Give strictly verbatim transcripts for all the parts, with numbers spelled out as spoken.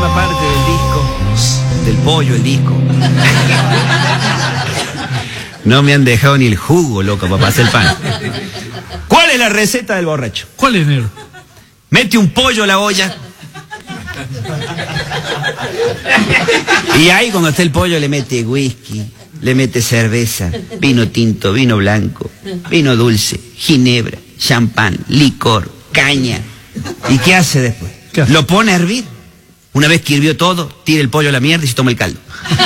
última parte del disco, del pollo, el disco. No me han dejado ni el jugo, loco, para pasar el pan. ¿Cuál es la receta del borracho? ¿Cuál es, negro? Mete un pollo a la olla. Y ahí cuando está el pollo le mete whisky, le mete cerveza, vino tinto, vino blanco, vino dulce, ginebra, champán, licor, caña. ¿Y qué hace después? ¿Qué hace? Lo pone a hervir. Una vez que hirvió todo, tira el pollo a la mierda y se toma el caldo.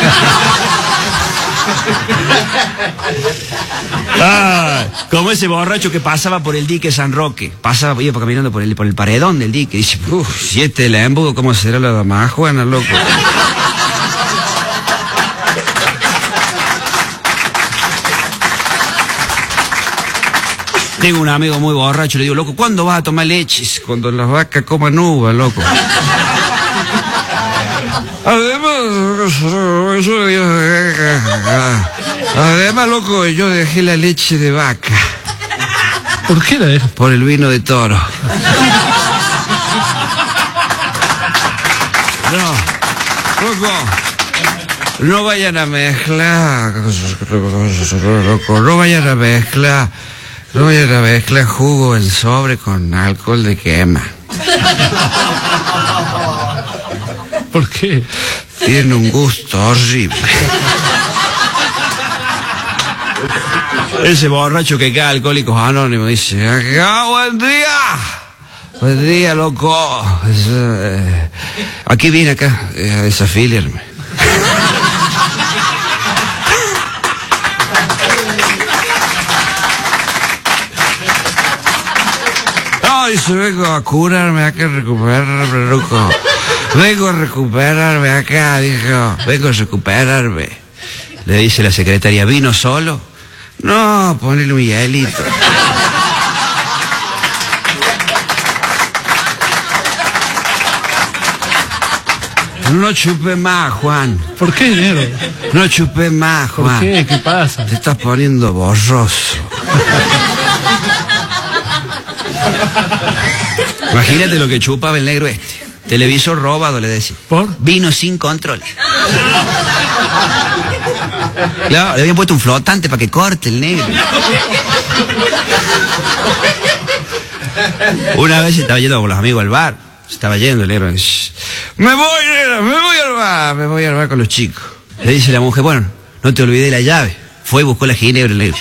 Ah, como ese borracho que pasaba por el dique San Roque. Pasaba, iba caminando por el, por el paredón del dique. Dice, uff, si este la embudo, ¿cómo será la dama Juana, loco? Tengo un amigo muy borracho, le digo, loco, ¿cuándo vas a tomar leche? Cuando las vacas coman uva, loco. Además, yo, además, loco, yo dejé la leche de vaca. ¿Por qué la dejó? Por el vino de toro. No, loco, no vayan a mezclar, loco, no vayan a mezclar, no vayan a mezclar jugo en sobre con alcohol de quema. ¿Por qué? Tiene un gusto horrible. Ese borracho que cae Alcohólicos Anónimos dice, acá, buen día. Buen día, loco. Es, eh, aquí vine acá eh, a desafiliarme. No, dice, vengo a curarme, acá a recuperarme, loco. Vengo a recuperarme acá, dijo. Vengo a recuperarme. Le dice la secretaria, ¿vino solo? No, ponele un hielito. No chupé más, Juan. ¿Por qué, negro? No chupé más, Juan. ¿Por qué? ¿Qué pasa? Te estás poniendo borroso. Imagínate lo que chupaba el negro este. Televisor robado, le decía. ¿Por? Vino sin control. Claro, le habían puesto un flotante para que corte el negro. Una vez estaba yendo con los amigos al bar. Estaba yendo el negro. Me voy, negro, me voy al bar. Me voy al bar con los chicos. Le dice la mujer, bueno, no te olvidé la llave. Fue y buscó la ginebra el negro.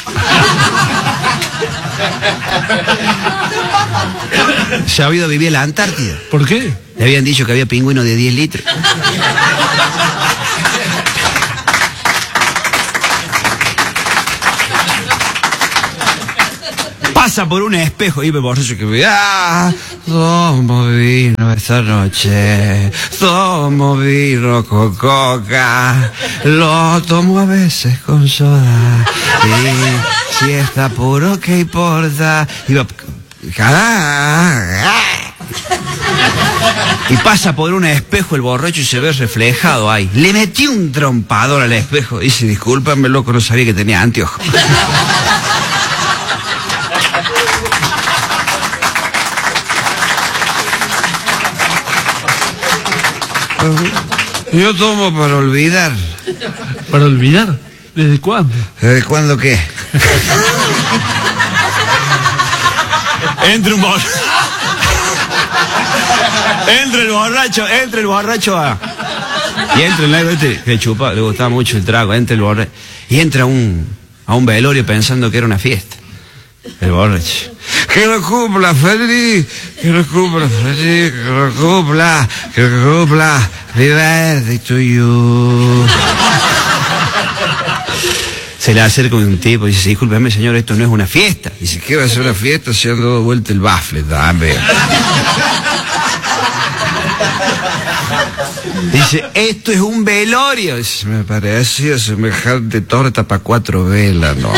Se ha habido vivir en la Antártida. ¿Por qué? Le habían dicho que había pingüinos de diez litros. Pasa por un espejo y ve borracho que ve. Ah, tomo vino esta noche. Tomo vino con coca. Lo tomo a veces con soda. Y si está puro, ¿qué importa? Y va... Y pasa por un espejo el borracho y se ve reflejado ahí. Le metí un trompador al espejo. Dice, discúlpame, loco, no sabía que tenía anteojos. Yo tomo para olvidar. ¿Para olvidar? ¿Desde cuándo? ¿Desde cuándo qué? Entra un borracho. Entra el borracho, entra el borracho a... Y entra el negro este que chupa, le gustaba mucho el trago, entra el borracho. Y entra un, a un velorio pensando que era una fiesta. El borracho. Que lo cumpla, feliz, que lo cumpla, feliz, que lo cumpla, que lo cumpla, happy birthday to you. Se le acerca un tipo y dice, discúlpeme señor, esto no es una fiesta. Dice, ¿qué va a ser una fiesta si han dado vuelta el bafle? Dame. Dice, esto es un velorio. Dice, me parecía semejante torta para cuatro velas, ¿no?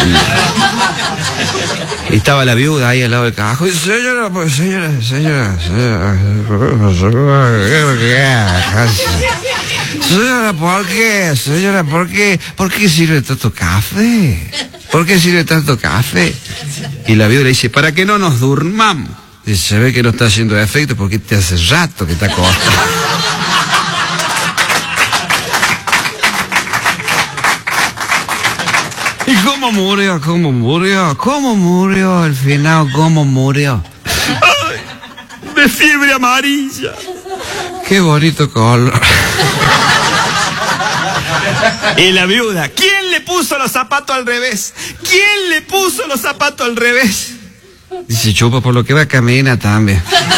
Y estaba la viuda ahí al lado del cajón. Dice, señora, pues, señora, señora, señora, señora, ¿por qué? Señora, ¿por qué? ¿Por qué sirve tanto café? ¿Por qué sirve tanto café? Y la viuda le dice, para que no nos durmamos. Dice, se ve que no está haciendo efecto porque te hace rato que está acostado. ¿Y cómo murió? ¿Cómo murió? ¿Cómo murió al final? ¿Cómo murió? Ay, de fiebre amarilla. Qué bonito color. Y la viuda, ¿quién le puso los zapatos al revés? ¿Quién le puso los zapatos al revés? Dice Chupa, por lo que va camina también.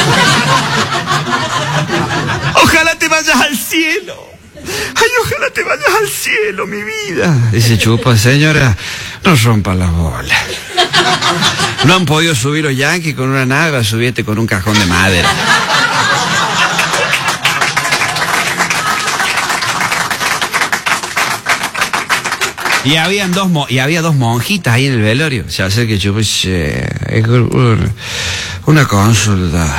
Ojalá te vayas al cielo. Ay, ojalá te vayas al cielo, mi vida. Dice Chupa, señora, no rompa las bolas. No han podido subir los yanquis con una nave, subiste con un cajón de madera. Y habían dos mo y había dos monjitas ahí en el velorio. Se hace que Chupa dice, una consulta.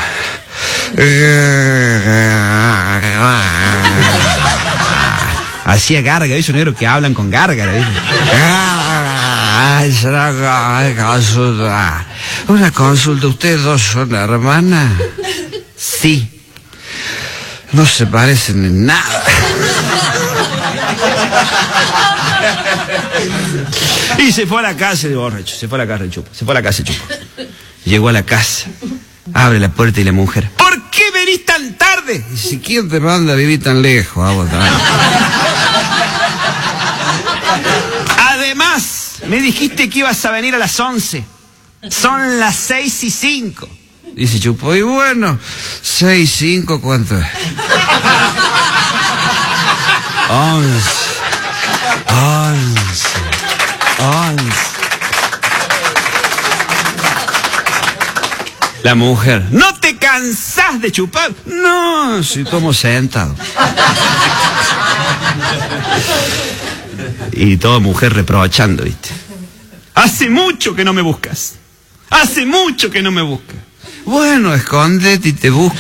Hacía gárgara, esos negros que hablan con gárgara. Consulta. Una consulta, ¿ustedes dos son hermanas? Sí. No se parecen en nada. Y se fue a la casa de borracho, se fue a la casa de Chupa, se fue a la casa de Chupa. Llegó a la casa, abre la puerta y la mujer, ¿por qué venís tan tarde? Dice, ¿quién te manda a vivir tan lejos? A vos también. Además, me dijiste que ibas a venir a las once. Son las seis y cinco. Dice Chupa, y bueno, seis, cinco, ¿cuánto es? Once. Once. Once. La mujer, ¿no te cansás de chupar? No, si tomo sentado. Y toda mujer reprochando, ¿viste? Hace mucho que no me buscas. Hace mucho que no me buscas. Bueno, escóndete y te busco.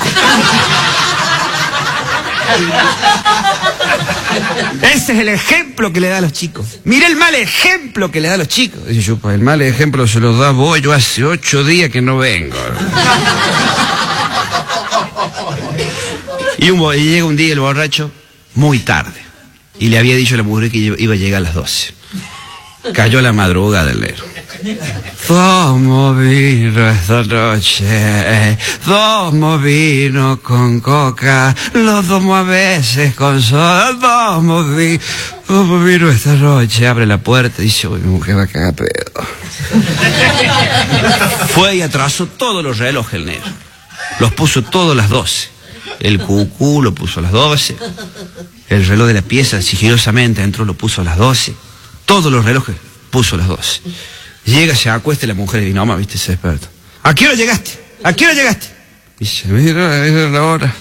Ese es el ejemplo que le da a los chicos. Mira el mal ejemplo que le da a los chicos. Dice Chupa, el mal ejemplo se lo da vos, yo hace ocho días que no vengo. Y, un, y llega un día el borracho muy tarde. Y le había dicho a la mujer que iba a llegar a las doce. Cayó la madrugada del negro. Tomo vino esta noche, tomo vino con coca, lo tomo a veces con soda, tomo vino, tomo vino esta noche. Abre la puerta y dice, uy, mi mujer va a cagar pedo. Fue y atrasó todos los relojes el negro. Los puso todos a las doce. El cucú lo puso a las doce. El reloj de la pieza sigilosamente entró, lo puso a las doce. Todos los relojes puso a las doce. Llega, se acuesta y la mujer y no, ma, viste, se despertó. ¿A qué hora llegaste? ¿A qué hora llegaste? Dice, mira, era la hora.